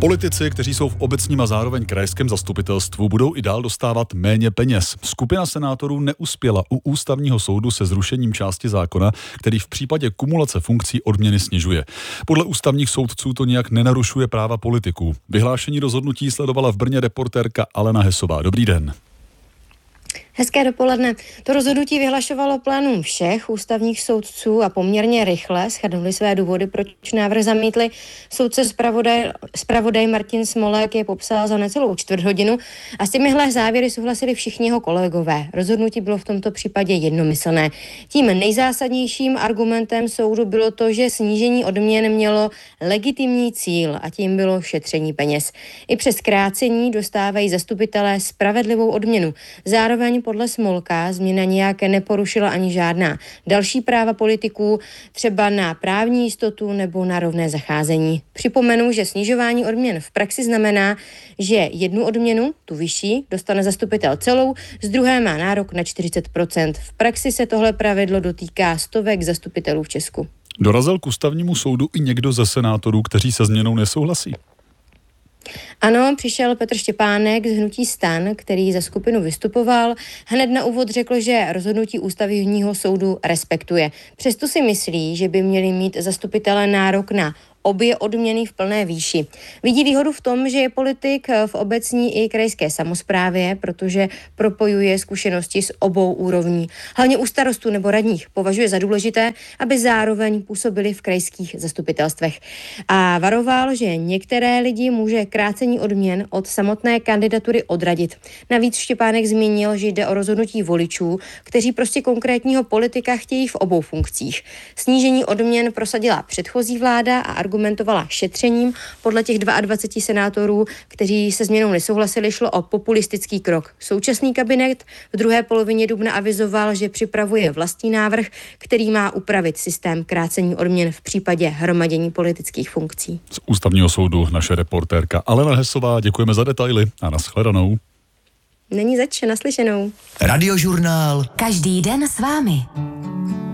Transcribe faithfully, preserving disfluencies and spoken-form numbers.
Politici, kteří jsou v obecním a zároveň krajském zastupitelstvu, budou i dál dostávat méně peněz. Skupina senátorů neuspěla u ústavního soudu se zrušením části zákona, který v případě kumulace funkcí odměny snižuje. Podle ústavních soudců to nijak nenarušuje práva politiků. Vyhlášení rozhodnutí sledovala v Brně reportérka Alena Hesová. Dobrý den. Hezké dopoledne. To rozhodnutí vyhlašovalo plénum všech ústavních soudců a poměrně rychle shrnuli své důvody, proč návrh zamítli. Soudce zpravodaj, zpravodaj Martin Smolek je popsal za necelou čtvrt hodinu a s těmihle závěry souhlasili všichni jeho kolegové. Rozhodnutí bylo v tomto případě jednomyslné. Tím nejzásadnějším argumentem soudu bylo to, že snížení odměn mělo legitimní cíl a tím bylo šetření peněz. I přes krácení dostávají zastupitelé spravedlivou odměnu. Zároveň podle Smolka změna nijak neporušila ani žádná další práva politiků, třeba na právní jistotu nebo na rovné zacházení. Připomenu, že snižování odměn v praxi znamená, že jednu odměnu, tu vyšší, dostane zastupitel celou, z druhé má nárok na čtyřicet procent. V praxi se tohle pravidlo dotýká stovek zastupitelů v Česku. Dorazil k ústavnímu soudu i někdo ze senátorů, kteří se změnou nesouhlasí? Ano, přišel Petr Štěpánek z hnutí STAN, který za skupinu vystupoval. Hned na úvod řekl, že rozhodnutí ústavního soudu respektuje. Přesto si myslí, že by měli mít zastupitelé nárok na obě odměny v plné výši. Vidí výhodu v tom, že je politik v obecní i krajské samosprávě, protože propojuje zkušenosti z obou úrovní. Hlavně u starostů nebo radních považuje za důležité, aby zároveň působili v krajských zastupitelstvech. A varoval, že některé lidi může krácení odměn od samotné kandidatury odradit. Navíc Štěpánek zmínil, že jde o rozhodnutí voličů, kteří prostě konkrétního politika chtějí v obou funkcích. Snížení odměn prosadila předchozí vláda a argumentovala šetřením. Podle těch dvaceti dvou senátorů, kteří se změnou nesouhlasili, šlo o populistický krok. Současný kabinet v druhé polovině dubna avizoval, že připravuje vlastní návrh, který má upravit systém krácení odměn v případě hromadění politických funkcí. Z ústavního soudu naše reportérka Alena Hesová. Děkujeme za detaily a nashledanou. Není zač, naslyšenou. Radiožurnál. Každý den s vámi.